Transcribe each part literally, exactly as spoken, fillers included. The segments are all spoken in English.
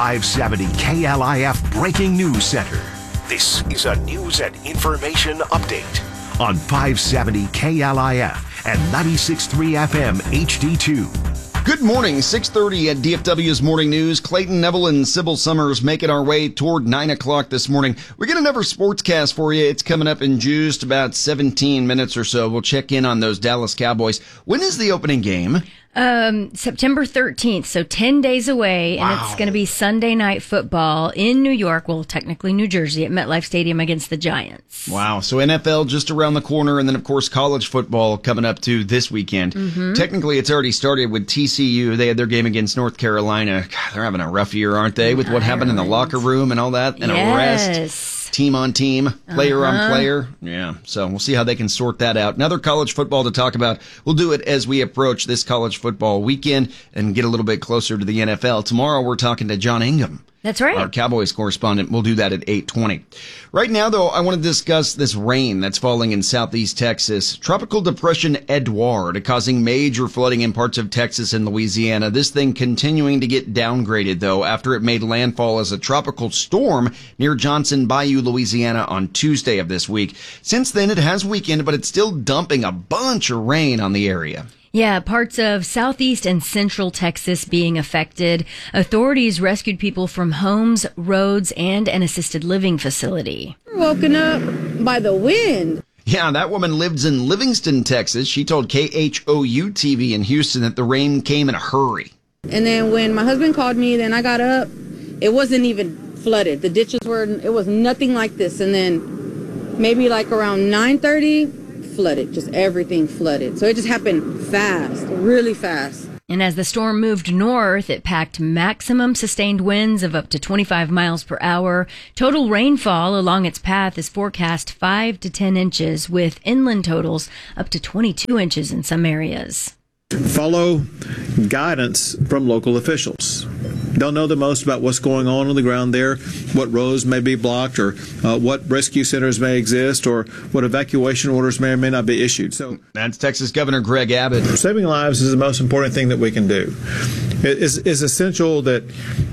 five seventy K L I F Breaking News Center. This is a news and information update on five seventy K L I F and ninety-six point three F M H D two. Good morning, six thirty at D F W's Morning News. Clayton Neville and Sybil Summers making our way toward nine o'clock this morning. We got another sportscast for you. It's coming up in just about seventeen minutes or so. We'll check in on those Dallas Cowboys. When is the opening game? Um, September thirteenth, so ten days away, and Wow. it's going to be Sunday Night Football in New York, well, technically New Jersey, at MetLife Stadium against the Giants. Wow. So N F L just around the corner, and then, of course, college football coming up, too, this weekend. Mm-hmm. Technically, it's already started with T C U. They had their game against North Carolina. God, they're having a rough year, aren't they, with what happened in the locker room and all that, and Yes. arrest. Team on team, player Uh-huh. on player. Yeah, so we'll see how they can sort that out. Another college football to talk about. We'll do it as we approach this college football weekend and get a little bit closer to the N F L. Tomorrow we're talking to John Ingham. That's right. Our Cowboys correspondent. We'll do that at eight twenty. Right now, though, I want to discuss this rain that's falling in southeast Texas. Tropical Depression Edouard causing major flooding in parts of Texas and Louisiana. This thing continuing to get downgraded, though, after it made landfall as a tropical storm near Johnson Bayou, Louisiana on Tuesday of this week. Since then, it has weakened, but it's still dumping a bunch of rain on the area. Yeah, parts of southeast and central Texas being affected. Authorities rescued people from homes, roads, and an assisted living facility. Woken up by the wind. Yeah, that woman lives in Livingston, Texas. She told K H O U T V in Houston that the rain came in a hurry. And then when my husband called me, then I got up. It wasn't even flooded. The ditches were, it was nothing like this. And then maybe like around nine thirty, flooded. Just everything flooded. So it just happened fast, really fast. And as the storm moved north, it packed maximum sustained winds of up to twenty-five miles per hour. Total rainfall along its path is forecast five to ten inches, with inland totals up to twenty-two inches in some areas. Follow guidance from local officials. They'll know the most about what's going on on the ground there, what roads may be blocked, or uh, what rescue centers may exist, or what evacuation orders may or may not be issued. So That's Texas Governor Greg Abbott. saving lives is the most important thing that we can do. It is is essential that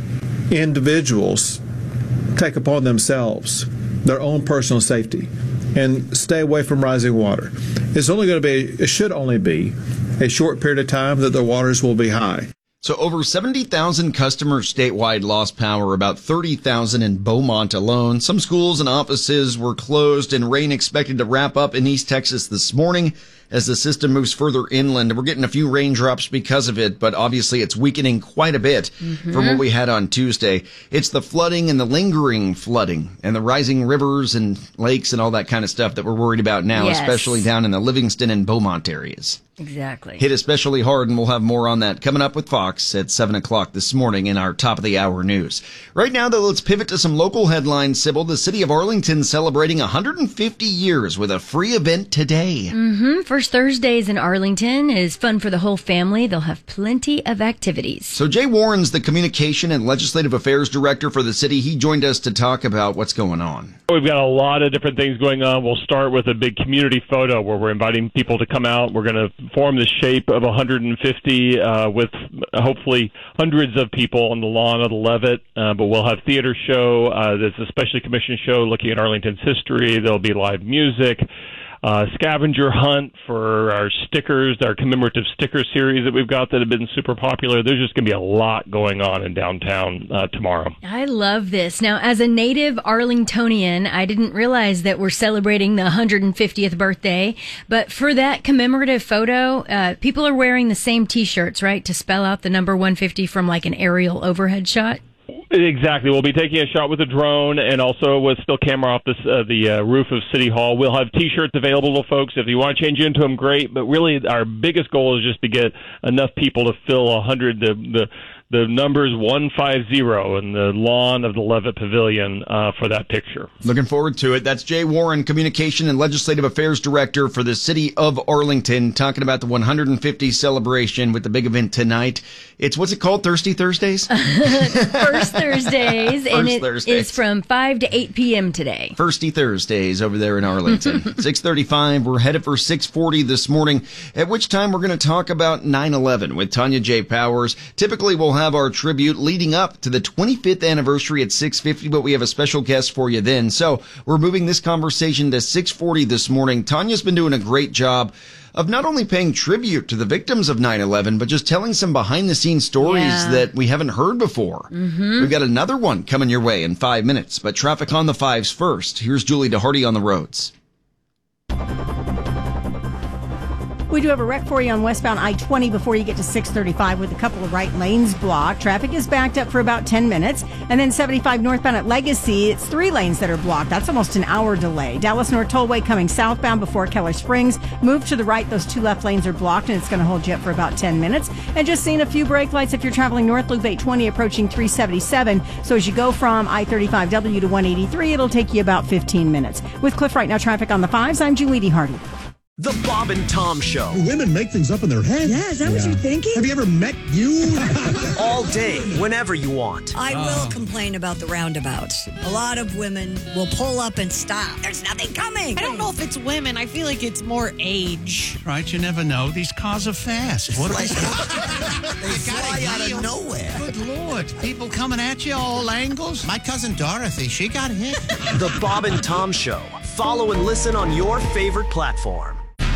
individuals take upon themselves their own personal safety and stay away from rising water. It's only going to be, it should only be, a short period of time that the waters will be high. So over seventy thousand customers statewide lost power, about thirty thousand in Beaumont alone. Some schools and offices were closed, and rain expected to wrap up in East Texas this morning as the system moves further inland. We're getting a few raindrops because of it, but obviously it's weakening quite a bit mm-hmm. from what we had on Tuesday. It's the flooding and the lingering flooding and the rising rivers and lakes and all that kind of stuff that we're worried about now, yes. especially down in the Livingston and Beaumont areas. Exactly. Hit especially hard, and we'll have more on that coming up with Fox at seven o'clock this morning in our top of the hour news. Right now, though, let's pivot to some local headlines, Sybil. The city of Arlington celebrating one hundred fifty years with a free event today. Mm-hmm. First Thursdays in Arlington is fun for the whole family. They'll have plenty of activities. So Jay Warren's the Communication and Legislative Affairs Director for the city. He joined us to talk about what's going on. We've got a lot of different things going on. We'll start with a big community photo where we're inviting people to come out. We're going to form the shape of one hundred fifty uh, with hopefully hundreds of people on the lawn of the Levitt. Uh, but we'll have theater show. Uh, there's a specially commissioned show looking at Arlington's history. There'll be live music. Uh, scavenger hunt for our stickers, our commemorative sticker series that we've got that have been super popular. There's just going to be a lot going on in downtown uh, tomorrow. I love this. Now, as a native Arlingtonian, I didn't realize that we're celebrating the one hundred fiftieth birthday. But for that commemorative photo, uh, people are wearing the same T-shirts, right, to spell out the number one fifty from like an aerial overhead shot? Exactly. We'll be taking a shot with a drone and also with still camera off this, uh, the uh, roof of City Hall. We'll have T-shirts available to folks. If you want to change into them, great. But really, our biggest goal is just to get enough people to fill one hundred, the, the the number's one fifty in the lawn of the Levitt Pavilion uh, for that picture. Looking forward to it. That's Jay Warren, Communication and Legislative Affairs Director for the City of Arlington, talking about the one hundred fifty celebration with the big event tonight. It's, what's it called, Thirsty Thursdays? First Thursdays, First and it Thursdays. is from five to eight p.m. today. Thirsty Thursdays over there in Arlington. six thirty-five, we're headed for six forty this morning, at which time we're going to talk about nine eleven with Tanya J. Powers. Typically, we'll have our tribute leading up to the twenty-fifth anniversary at six fifty, but we have a special guest for you then. So we're moving this conversation to six forty this morning. Tanya's been doing a great job of not only paying tribute to the victims of nine eleven, but just telling some behind-the-scenes stories Yeah. that we haven't heard before. Mm-hmm. We've got another one coming your way in five minutes, but traffic on the fives first. Here's Julie DeHardy on the roads. We do have a wreck for you on westbound I twenty before you get to six thirty-five with a couple of right lanes blocked. Traffic is backed up for about ten minutes. And then seventy-five northbound at Legacy, it's three lanes that are blocked. That's almost an hour delay. Dallas North Tollway coming southbound before Keller Springs. Move to the right. Those two left lanes are blocked, and it's going to hold you up for about ten minutes. And just seeing a few brake lights if you're traveling north, Loop eight twenty approaching three seventy-seven. So as you go from I thirty-five W to one eighty-three, it'll take you about fifteen minutes. With Cliff Right Now traffic on the fives, I'm Julie DeHardy. The Bob and Tom Show. Women make things up in their head. Yeah, is that what you're thinking? Have you ever met you? All day, whenever you want. I will complain about the roundabouts. A lot of women will pull up and stop. There's nothing coming. I don't know if it's women. I feel like it's more age. Right, you never know. These cars are fast. What are Like- they? They fly out of nowhere. Good Lord. People coming at you all angles. My cousin Dorothy, she got hit. The Bob and Tom Show. Follow and listen on your favorite platform.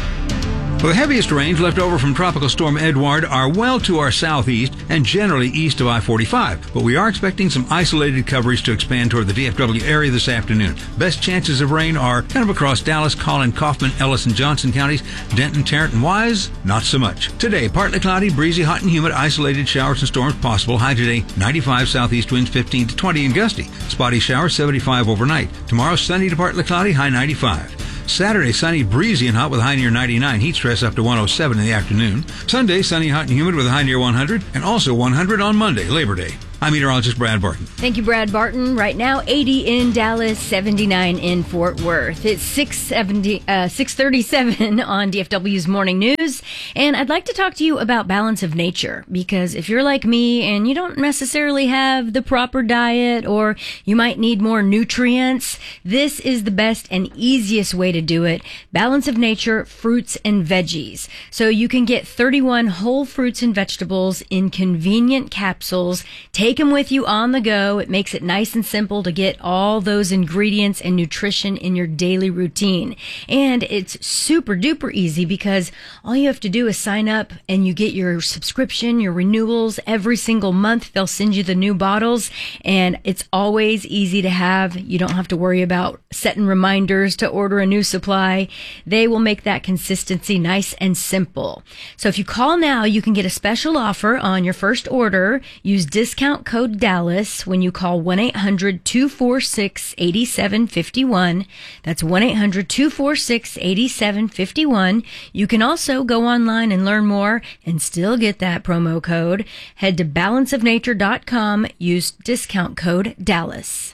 Well, the heaviest rains left over from Tropical Storm Edward are well to our southeast and generally east of I forty-five, but we are expecting some isolated coverage to expand toward the D F W area this afternoon. Best chances of rain are kind of across Dallas, Collin, Kaufman, Ellis, and Johnson counties. Denton, Tarrant, and Wise, not so much. Today, partly cloudy, breezy, hot and humid, isolated showers and storms possible. High today, ninety-five, southeast winds fifteen to twenty and gusty. Spotty showers, seventy-five overnight. Tomorrow, sunny to partly cloudy, high ninety-five. Saturday, sunny, breezy, and hot with a high near ninety-nine. Heat stress up to one oh seven in the afternoon. Sunday, sunny, hot, and humid with a high near one hundred. And also one hundred on Monday, Labor Day. I'm meteorologist Brad Barton. Thank you, Brad Barton. Right now, eighty in Dallas, seventy-nine in Fort Worth. It's six seventy, uh, six thirty-seven on D F W's Morning News. And I'd like to talk to you about balance of nature, because if you're like me and you don't necessarily have the proper diet, or you might need more nutrients, this is the best and easiest way to do it. Balance of Nature fruits and veggies. So you can get thirty-one whole fruits and vegetables in convenient capsules. Take them with you on the go. It makes it nice and simple to get all those ingredients and nutrition in your daily routine. And it's super duper easy, because all you have to do is sign up and you get your subscription, your renewals every single month. They'll send you the new bottles, and it's always easy to have. You don't have to worry about setting reminders to order a new supply. They will make that consistency nice and simple. So if you call now, you can get a special offer on your first order. Use discount code Dallas when you call one eight hundred two four six eight seven five one. That's one eight hundred two four six eight seven five one. You can also go online and learn more and still get that promo code. Head to balance of nature dot com. Use discount code Dallas.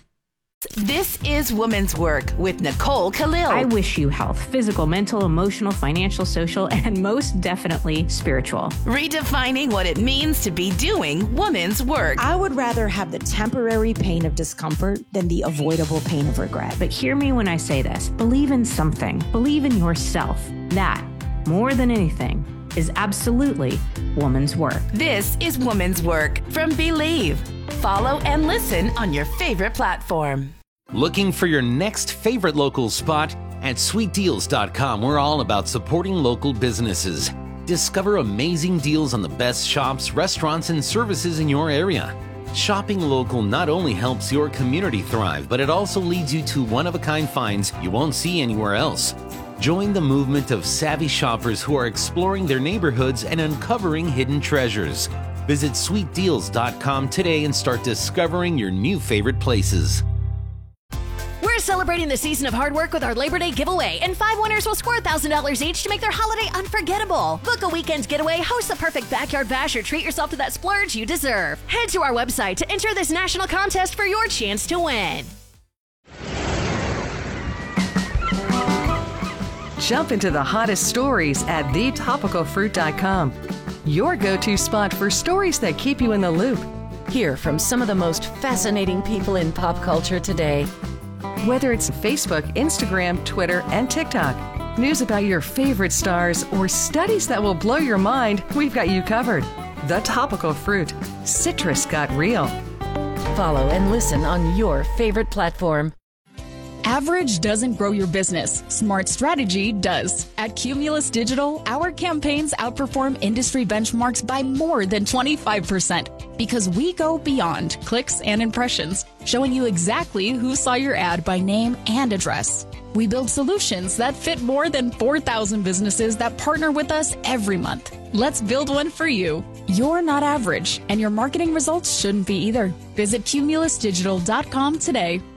This is Women's Work with Nicole Khalil. I wish you health, physical, mental, emotional, financial, social, and most definitely spiritual. Redefining what it means to be doing women's work. I would rather have the temporary pain of discomfort than the avoidable pain of regret. But hear me when I say this. Believe in something. Believe in yourself. That, more than anything, is absolutely woman's work. This is Women's Work from Believe. Follow and listen on your favorite platform. Looking for your next favorite local spot? At sweet deals dot com, we're all about supporting local businesses. Discover amazing deals on the best shops, restaurants, and services in your area. Shopping local not only helps your community thrive, but it also leads you to one-of-a-kind finds you won't see anywhere else. Join the movement of savvy shoppers who are exploring their neighborhoods and uncovering hidden treasures. Visit sweet deals dot com today and start discovering your new favorite places. We're celebrating the season of hard work with our Labor Day giveaway, and five winners will score one thousand dollars each to make their holiday unforgettable. Book a weekend getaway, host the perfect backyard bash, or treat yourself to that splurge you deserve. Head to our website to enter this national contest for your chance to win. Jump into the hottest stories at the topical fruit dot com. Your go-to spot for stories that keep you in the loop. Hear from some of the most fascinating people in pop culture today. Whether it's Facebook, Instagram, Twitter, and TikTok, news about your favorite stars, or studies that will blow your mind, we've got you covered. The Topical Fruit. Citrus got real. Follow and listen on your favorite platform. Average doesn't grow your business. Smart strategy does. At Cumulus Digital, our campaigns outperform industry benchmarks by more than twenty-five percent because we go beyond clicks and impressions, showing you exactly who saw your ad by name and address. We build solutions that fit more than four thousand businesses that partner with us every month. Let's build one for you. You're not average, and your marketing results shouldn't be either. Visit cumulus digital dot com today.